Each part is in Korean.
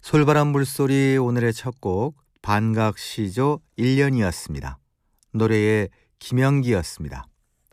솔바람 물소리 오늘의 첫 곡 반각시조 1년이었습니다. 노래의 김영기였습니다.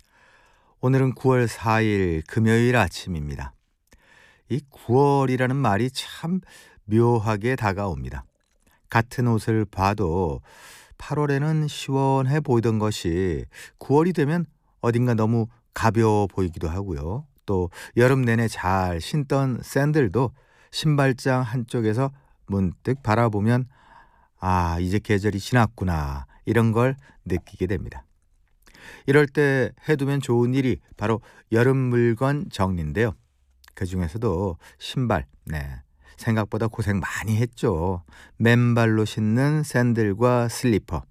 오늘은 9월 4일 금요일 아침입니다. 이 9월이라는 말이 참 묘하게 다가옵니다. 같은 옷을 봐도 8월에는 시원해 보이던 것이 9월이 되면 어딘가 너무 가벼워 보이기도 하고요. 또 여름 내내 잘 신던 샌들도 신발장 한쪽에서 문득 바라보면 이제 계절이 지났구나 이런 걸 느끼게 됩니다. 이럴 때 해두면 좋은 일이 바로 여름 물건 정리인데요. 그중에서도 신발, 생각보다 고생 많이 했죠. 맨발로 신는 샌들과 슬리퍼,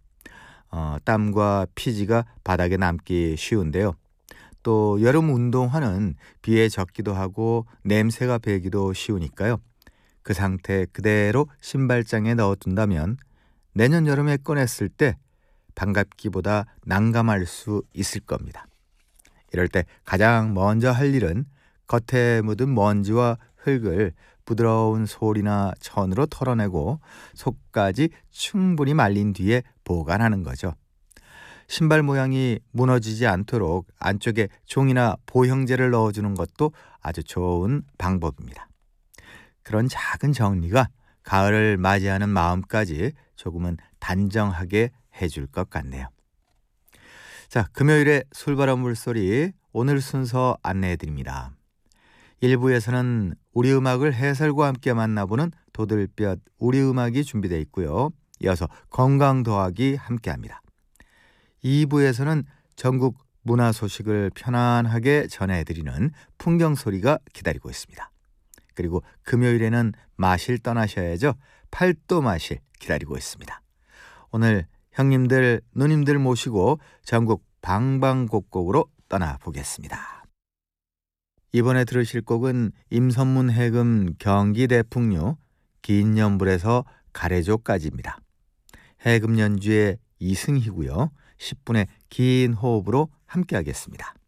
땀과 피지가 바닥에 남기 쉬운데요. 또 여름 운동화는 비에 젖기도 하고 냄새가 배기도 쉬우니까요. 그 상태 그대로 신발장에 넣어둔다면 내년 여름에 꺼냈을 때 반갑기보다 난감할 수 있을 겁니다. 이럴 때 가장 먼저 할 일은 겉에 묻은 먼지와 흙을 부드러운 솔이나 천으로 털어내고 속까지 충분히 말린 뒤에 보관하는 거죠. 신발 모양이 무너지지 않도록 안쪽에 종이나 보형제를 넣어주는 것도 아주 좋은 방법입니다. 그런 작은 정리가 가을을 맞이하는 마음까지 조금은 단정하게 해줄 것 같네요. 자, 금요일에 솔바람 물소리 오늘 순서 안내해드립니다. 1부에서는 우리 음악을 해설과 함께 만나보는 도들볕 우리 음악이 준비되어 있고요. 이어서 건강 더하기 함께합니다. 2부에서는 전국 문화 소식을 편안하게 전해드리는 풍경 소리가 기다리고 있습니다. 그리고 금요일에는 마실 떠나셔야죠. 팔도 마실 기다리고 있습니다. 오늘 형님들 누님들 모시고 전국 방방곡곡으로 떠나보겠습니다. 이번에 들으실 곡은 임선문 해금 경기대풍류 긴 연불에서 가래조까지입니다. 해금 연주의 이승희고요. 10분의 긴 호흡으로 함께하겠습니다.